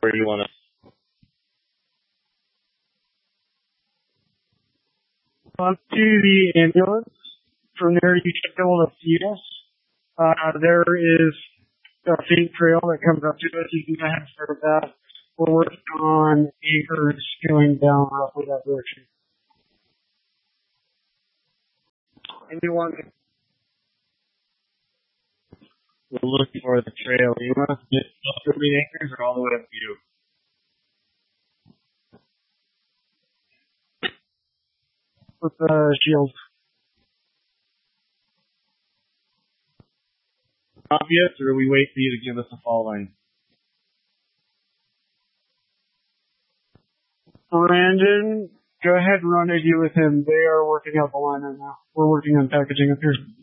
Where do you want to? Up to the ambulance. From there, you should be able to see us. There is a faint trail that comes up to us. You can go ahead and start that. We're working on anchors going down roughly that direction. Anyone? We're looking for the trail. You want us to get up to the anchors or all the way up to you? With the shield. Obvious, or we wait for you to give us a fall line? Brandon, go ahead and rendezvous with him. They are working out the line right now. We're working on packaging up here.